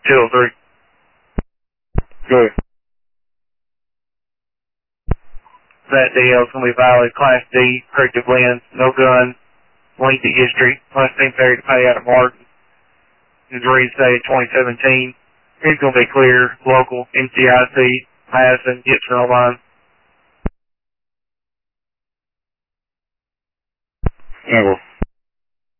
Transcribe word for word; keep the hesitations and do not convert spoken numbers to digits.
two oh three. Good. That D L is going to be valid. Class D, corrective lens, no gun, lengthy history, last team period to pay out of Martin. His read say twenty seventeen. He's going to be clear, local, N C I C, Madison, Gibson Online. Angle